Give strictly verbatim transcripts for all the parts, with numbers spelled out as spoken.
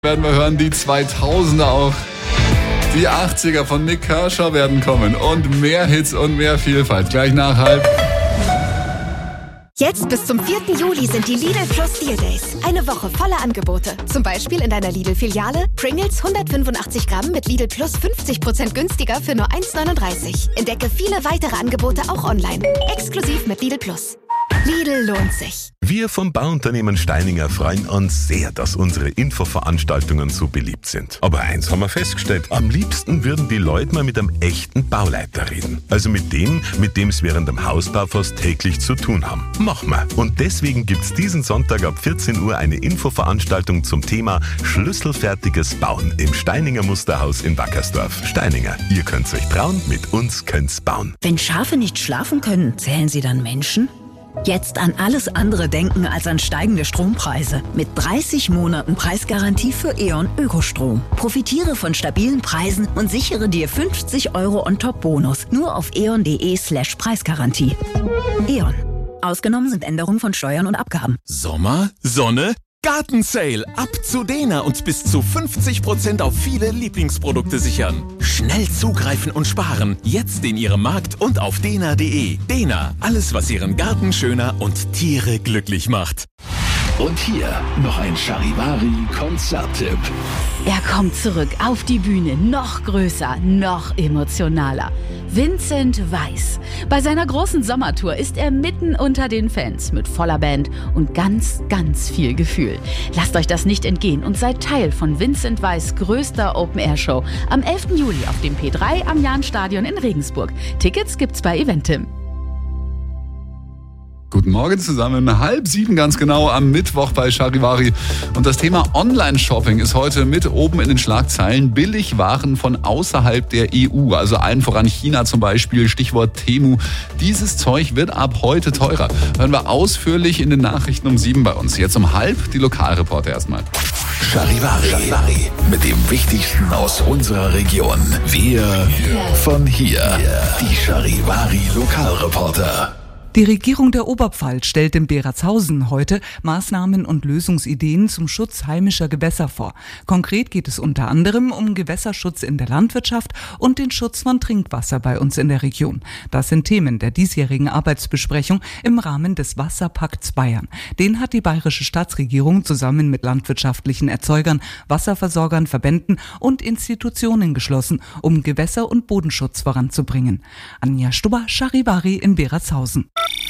Werden wir hören, die zweitausender auch. Die achtziger von Nik Kershaw werden kommen und mehr Hits und mehr Vielfalt. Gleich nach halb. Jetzt bis zum vierten Juli sind die Lidl Plus Deal Days. Eine Woche voller Angebote. Zum Beispiel in deiner Lidl-Filiale Pringles hundertfünfundachtzig Gramm mit Lidl Plus fünfzig Prozent günstiger für nur eins neununddreißig. Entdecke viele weitere Angebote auch online. Exklusiv mit Lidl Plus. Lidl lohnt sich. Wir vom Bauunternehmen Steininger freuen uns sehr, dass unsere Infoveranstaltungen so beliebt sind. Aber eins haben wir festgestellt, am liebsten würden die Leute mal mit einem echten Bauleiter reden. Also mit dem, mit dem es während dem Hausbau fast täglich zu tun haben. Machen wir. Und deswegen gibt's diesen Sonntag ab vierzehn Uhr eine Infoveranstaltung zum Thema Schlüsselfertiges Bauen im Steininger Musterhaus in Wackersdorf. Steininger, ihr könnt's euch trauen, mit uns könnt's bauen. Wenn Schafe nicht schlafen können, zählen sie dann Menschen? Jetzt an alles andere denken als an steigende Strompreise. Mit dreißig Monaten Preisgarantie für E.ON Ökostrom. Profitiere von stabilen Preisen und sichere dir fünfzig Euro On-Top-Bonus. Nur auf eon.de slash Preisgarantie. E.ON. Ausgenommen sind Änderungen von Steuern und Abgaben. Sommer, Sonne, Gartensale. Ab zu Dena und bis zu fünfzig Prozent auf viele Lieblingsprodukte sichern. Schnell zugreifen und sparen. Jetzt in Ihrem Markt und auf dena punkt de. Dena, alles was Ihren Garten schöner und Tiere glücklich macht. Und hier noch ein Charivari-Konzerttipp. Er kommt zurück auf die Bühne, noch größer, noch emotionaler. Vincent Weiss. Bei seiner großen Sommertour ist er mitten unter den Fans mit voller Band und ganz, ganz viel Gefühl. Lasst euch das nicht entgehen und seid Teil von Vincent Weiss' größter Open-Air-Show am elften Juli auf dem P drei am Jahnstadion in Regensburg. Tickets gibt's bei Eventim. Guten Morgen zusammen, halb sieben ganz genau am Mittwoch bei Charivari. Und das Thema Online-Shopping ist heute mit oben in den Schlagzeilen. Billigwaren von außerhalb der E U, also allen voran China zum Beispiel, Stichwort Temu. Dieses Zeug wird ab heute teurer. Hören wir ausführlich in den Nachrichten um sieben bei uns. Jetzt um halb die Lokalreporter erstmal. Charivari, Charivari mit dem Wichtigsten aus unserer Region. Wir von hier. Die Charivari Lokalreporter. Die Regierung der Oberpfalz stellt in Beratshausen heute Maßnahmen und Lösungsideen zum Schutz heimischer Gewässer vor. Konkret geht es unter anderem um Gewässerschutz in der Landwirtschaft und den Schutz von Trinkwasser bei uns in der Region. Das sind Themen der diesjährigen Arbeitsbesprechung im Rahmen des Wasserpakts Bayern. Den hat die bayerische Staatsregierung zusammen mit landwirtschaftlichen Erzeugern, Wasserversorgern, Verbänden und Institutionen geschlossen, um Gewässer- und Bodenschutz voranzubringen. Anja Stubber, Charivari in Beratshausen.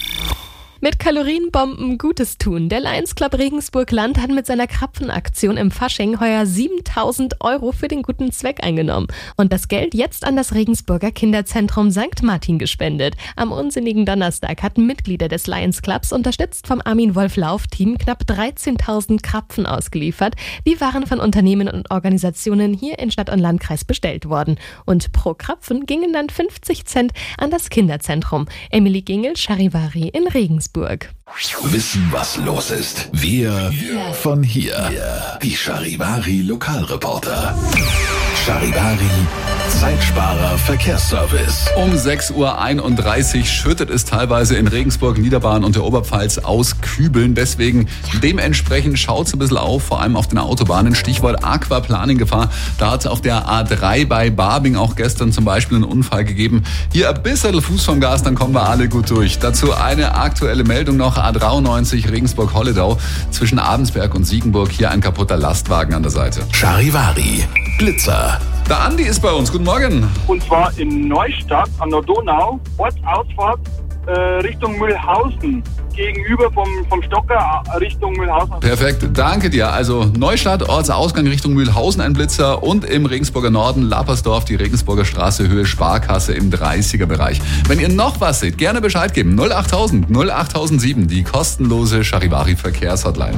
Mit Kalorienbomben Gutes tun. Der Lions Club Regensburg-Land hat mit seiner Krapfenaktion im Fasching heuer siebentausend Euro für den guten Zweck eingenommen. Und das Geld jetzt an das Regensburger Kinderzentrum Sankt Martin gespendet. Am unsinnigen Donnerstag hatten Mitglieder des Lions Clubs, unterstützt vom Armin Wolf Laufteam, knapp dreizehntausend Krapfen ausgeliefert. Die waren von Unternehmen und Organisationen hier in Stadt und Landkreis bestellt worden. Und pro Krapfen gingen dann fünfzig Cent an das Kinderzentrum. Emily Gingel, Charivari in Regensburg. Wissen, was los ist. Wir von hier. Die Charivari Lokalreporter. Charivari Zeitsparer Verkehrsservice. Um sechs Uhr einunddreißig schüttet es teilweise in Regensburg, Niederbayern und der Oberpfalz aus Kübeln. Deswegen dementsprechend schaut's ein bisschen auf, vor allem auf den Autobahnen. Stichwort Aquaplaning-Gefahr. Da hat es auf der A drei bei Barbing auch gestern zum Beispiel einen Unfall gegeben. Hier ein bisschen Fuß vom Gas, dann kommen wir alle gut durch. Dazu eine aktuelle Meldung noch. A dreiundneunzig Regensburg-Holledau zwischen Abensberg und Siegenburg. Hier ein kaputter Lastwagen an der Seite. Charivari Blitzer. Der Andi ist bei uns. Guten Morgen. Und zwar in Neustadt an der Donau, Ortsausfahrt äh, Richtung Mühlhausen. Gegenüber vom, vom Stocker Richtung Mühlhausen. Perfekt, danke dir. Also Neustadt, Ortsausgang Richtung Mühlhausen ein Blitzer und im Regensburger Norden Lappersdorf die Regensburger Straße Höhe Sparkasse im dreißiger Bereich. Wenn ihr noch was seht, gerne Bescheid geben. null achttausend null achttausendsieben, die kostenlose Charivari Verkehrshotline.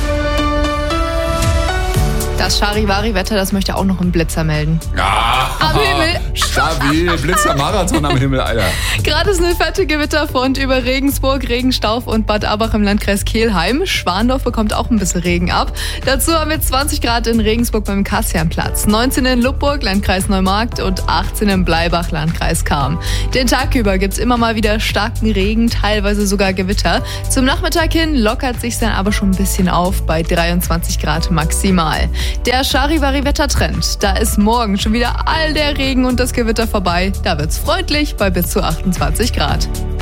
Das Charivari-Wetter, das möchte auch noch einen Blitzer melden. Ja. Aber am Himmel. Stabil, Blitzermarathon am Himmel, Alter. Gerade ist eine fette Gewitterfront über Regensburg, Regenstauf und Bad Abach im Landkreis Kelheim. Schwandorf bekommt auch ein bisschen Regen ab. Dazu haben wir zwanzig Grad in Regensburg beim Kassianplatz, neunzehn in Lubburg, Landkreis Neumarkt und achtzehn in Bleibach, Landkreis Cham. Den Tag über gibt's immer mal wieder starken Regen, teilweise sogar Gewitter. Zum Nachmittag hin lockert sich's dann aber schon ein bisschen auf bei dreiundzwanzig Grad maximal. Der Charivari-Wettertrend, da ist morgen schon wieder all der Regen und das Gewitter vorbei. Da wird's freundlich bei bis zu achtundzwanzig Grad.